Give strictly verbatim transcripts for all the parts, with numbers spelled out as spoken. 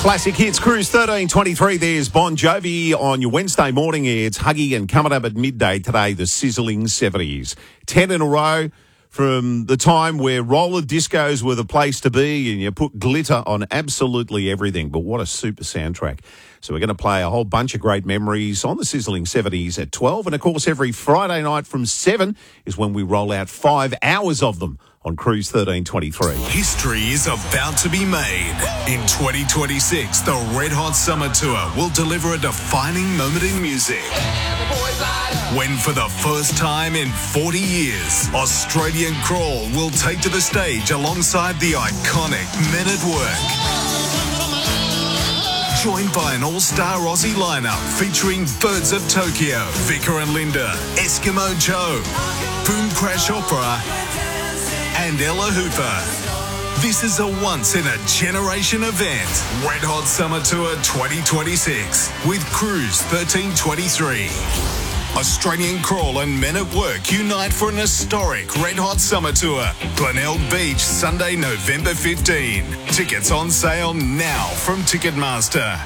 Classic Hits Cruise thirteen twenty-three. There's Bon Jovi on your Wednesday morning. It's Huggy, and coming up at midday today, the sizzling seventies. Ten in a row from the time where roller discos were the place to be and you put glitter on absolutely everything. But what a super soundtrack. So we're going to play a whole bunch of great memories on the sizzling seventies at twelve. And, of course, every Friday night from seven is when we roll out five hours of them on Cruise thirteen twenty-three. History is about to be made. In twenty twenty-six, the Red Hot Summer Tour will deliver a defining moment in music. When for the first time in forty years, Australian Crawl will take to the stage alongside the iconic Men at Work. Joined by an all-star Aussie lineup featuring Birds of Tokyo, Vicar and Linda, Eskimo Joe, Boom Crash Opera, and Ella Hooper. This is a once-in-a-generation event. Red Hot Summer Tour twenty twenty-six with Cruise thirteen twenty-three. Australian Crawl and Men at Work unite for an historic Red Hot Summer Tour. Glenelg Beach, Sunday, November fifteenth. Tickets on sale now from Ticketmaster.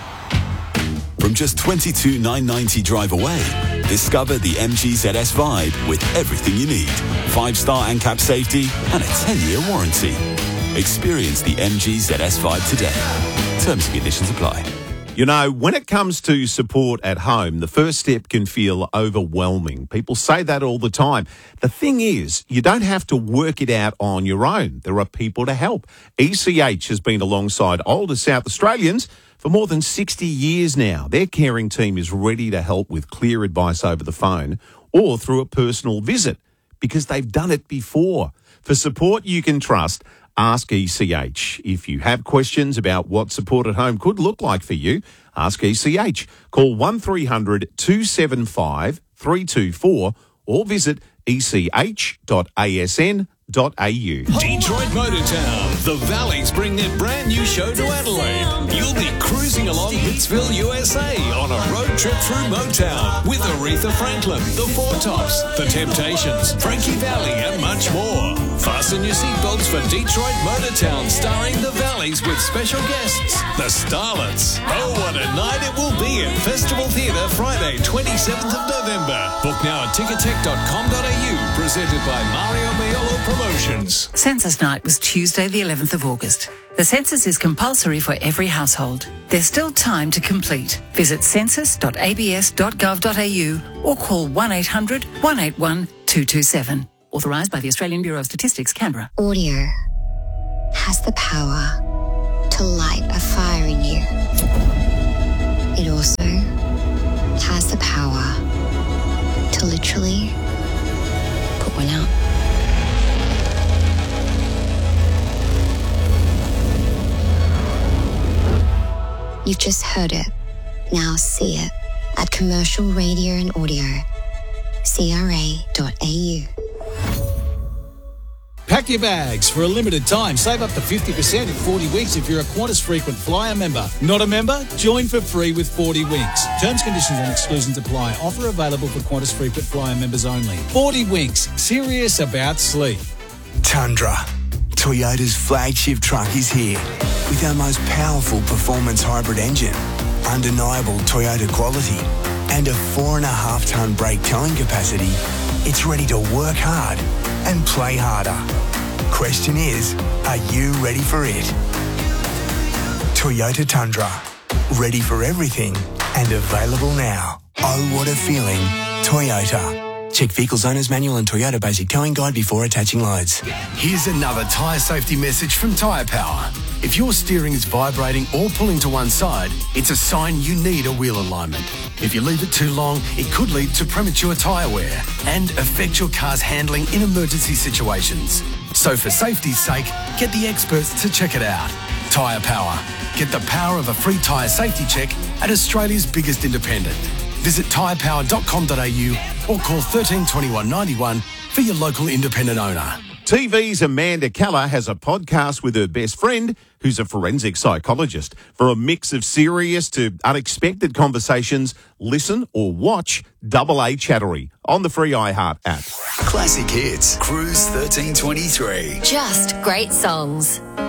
From just twenty-two thousand nine hundred ninety drive away, discover the M G Z S Vibe with everything you need. Five-star ANCAP safety and a ten-year warranty. Experience the M G Z S Vibe today. Terms and conditions apply. You know, when it comes to support at home, the first step can feel overwhelming. People say that all the time. The thing is, you don't have to work it out on your own. There are people to help. E C H has been alongside older South Australians for more than sixty years now. Their caring team is ready to help with clear advice over the phone or through a personal visit because they've done it before. For support you can trust, ask E C H. If you have questions about what support at home could look like for you, ask E C H. Call one three hundred two seven five three two four or visit e c h dot a s n dot a u. Detroit Motortown. The Valleys bring their brand new show to Adelaide. You'll be cruising along Hitsville, U S A on a road trip through Motown with Aretha Franklin, The Four Tops, The Temptations, Frankie Valli and much more. Fasten your seatbelts for Detroit Motortown starring The Valleys with special guests, The Starlets. Oh, what a night it will be at Festival Theatre Friday, twenty-seventh of November. Book now at ticketek dot com dot a u, presented by Mario Maiolo Promotions. Census night was Tuesday the eleventh of August. The census is compulsory for every household. There's still time to complete. Visit census dot a b s dot gov dot a u or call one eight hundred one eight one two two seven. Authorised by the Australian Bureau of Statistics, Canberra. Audio has the power to light a fire in you. It also has the power to literally put one out. You've just heard it. Now see it at Commercial Radio and Audio, c r a dot a u. Pack your bags for a limited time. Save up to fifty percent in forty winks if you're a Qantas Frequent Flyer member. Not a member? Join for free with forty winks. Terms, conditions and exclusions apply. Offer available for Qantas Frequent Flyer members only. forty winks. Serious about sleep. Tundra. Toyota's flagship truck is here with our most powerful performance hybrid engine, undeniable Toyota quality, and a four and a half tonne brake towing capacity. It's ready to work hard and play harder. Question is, are you ready for it? Toyota Tundra. Ready for everything and available now. Oh, what a feeling. Toyota. Check Vehicles Owner's Manual and Toyota Basic Towing Guide before attaching loads. Here's another tyre safety message from Tyre Power. If your steering is vibrating or pulling to one side, it's a sign you need a wheel alignment. If you leave it too long, it could lead to premature tyre wear and affect your car's handling in emergency situations. So for safety's sake, get the experts to check it out. Tyre Power. Get the power of a free tyre safety check at Australia's biggest independent. Visit tyre power dot com dot a u or call thirteen twenty-one ninety-one for your local independent owner. T V's Amanda Keller has a podcast with her best friend, who's a forensic psychologist. For a mix of serious to unexpected conversations, listen or watch Double A Chattery on the free iHeart app. Classic Hits, Cruise thirteen twenty-three. Just great songs.